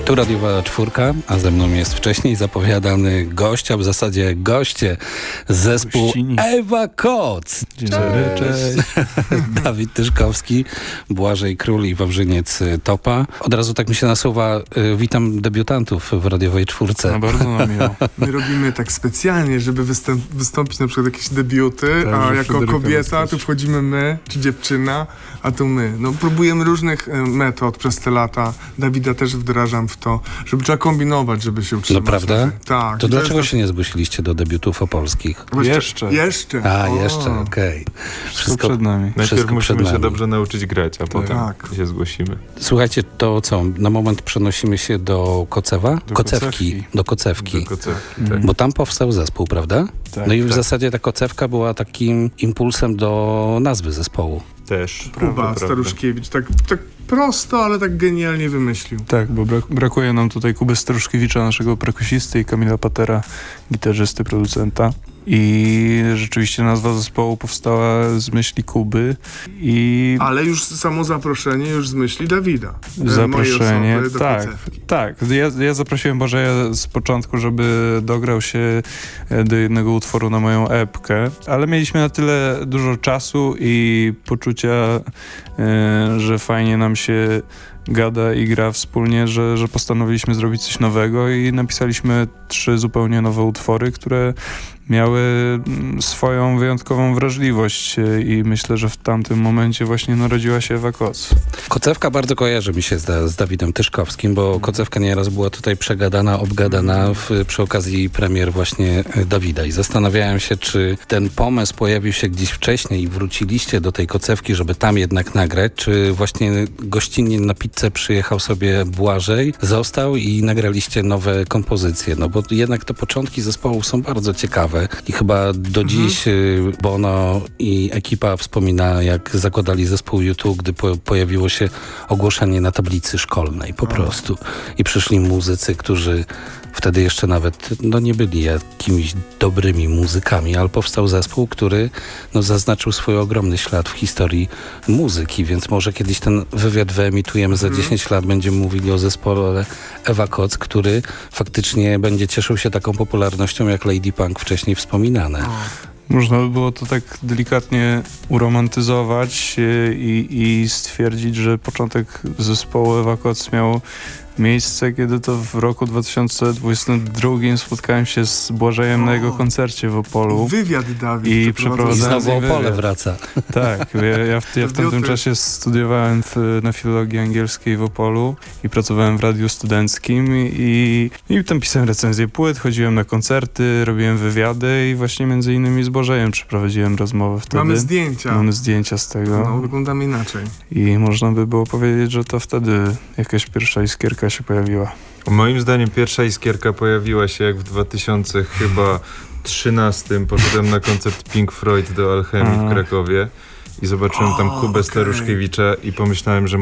Tu radiowa czwórka, a ze mną jest wcześniej zapowiadany gość, a w zasadzie goście, zespół Gościni. Ewa Koc. Dzień dobry, cześć. Dawid Tyszkowski, Błażej Król i Wawrzyniec Topa. Od razu tak mi się nasuwa, witam debiutantów w radiowej czwórce. No bardzo nam miło. My robimy tak specjalnie, żeby wystąpić na przykład jakieś debiuty, Tak, a że jako Fryderyka kobieta wysłać. tu wchodzimy my, czy dziewczyna, a tu my. No próbujemy różnych metod przez te lata. Dawida też wdrażam w to, żeby trzeba kombinować, żeby się utrzymać. No prawda? Tak. To I dlaczego jest się nie zgłosiliście do debiutów opolskich? Jeszcze. A, O. jeszcze, okej. Wszystko przed nami. Wszystko Najpierw przed musimy się nami. dobrze nauczyć grać, a potem Tak. się zgłosimy. Słuchajcie, to co? Na moment przenosimy się do Kocewa? Do Kocewki. Kocewki. Do Kocewki. Tylko co? Mhm. Bo tam powstał zespół, prawda? Tak, No i w tak. zasadzie ta Kocewka była takim impulsem do nazwy zespołu. Też. Kuba Staruszkiewicz. Tak prosto, ale tak genialnie wymyślił. Tak, bo brakuje nam tutaj Kuby Staruszkiewicza, naszego perkusisty, i Kamila Patera, gitarzysty, producenta. I rzeczywiście nazwa zespołu powstała z myśli Kuby i Ale już samo zaproszenie już z myśli Dawida. zaproszenie, Mojej osoby do tak, Kocewki. tak. Ja zaprosiłem Bożeja z początku, żeby dograł się do jednego utworu na moją epkę, ale mieliśmy na tyle dużo czasu i poczucia, że fajnie nam się gada i gra wspólnie, że postanowiliśmy zrobić coś nowego i napisaliśmy 3 zupełnie nowe utwory, które miały swoją wyjątkową wrażliwość i myślę, że w tamtym momencie właśnie narodziła się Ewa Koc. Kocewka bardzo kojarzy mi się z Dawidem Tyszkowskim, bo Kocewka nieraz była tutaj przegadana, obgadana przy okazji premier właśnie Dawida i zastanawiałem się, czy ten pomysł pojawił się gdzieś wcześniej i wróciliście do tej Kocewki, żeby tam jednak nagrać, czy właśnie gościnnie na pizzę przyjechał sobie Błażej, został i nagraliście nowe kompozycje, no bo jednak te początki zespołu są bardzo ciekawe i chyba do dziś Bono i ekipa wspomina, jak zakładali zespół YouTube, gdy pojawiło się ogłoszenie na tablicy szkolnej po prostu. I przyszli muzycy, którzy wtedy jeszcze nawet nie byli jakimiś dobrymi muzykami, ale powstał zespół, który zaznaczył swój ogromny ślad w historii muzyki, więc może kiedyś ten wywiad wyemitujemy za 10 lat, będziemy mówili o zespole Ewa Koc, który faktycznie będzie cieszył się taką popularnością jak Lady Punk wcześniej wspominane. Można by było to tak delikatnie uromantyzować i stwierdzić, że początek zespołu Ewa Koc miał miejsce, kiedy to w roku 2022 spotkałem się z Błażejem na jego koncercie w Opolu. Wywiad Dawid. I I przeprowadzałem znowu Opole wywiad. wraca. Tak, ja w tamtym czasie studiowałem na filologii angielskiej w Opolu i pracowałem w radiu studenckim i tam pisałem recenzje płyt, chodziłem na koncerty, robiłem wywiady i właśnie między innymi z Bożejem przeprowadziłem rozmowę wtedy. Mamy zdjęcia. Mamy zdjęcia z tego. No, wyglądamy inaczej. I można by było powiedzieć, że to wtedy jakaś pierwsza iskierka się pojawiła. Moim zdaniem pierwsza iskierka pojawiła się jak w 2013 poszedłem na koncert Pink Floyd do Alchemii w Krakowie i zobaczyłem tam Kubę Staruszkiewicza i pomyślałem, że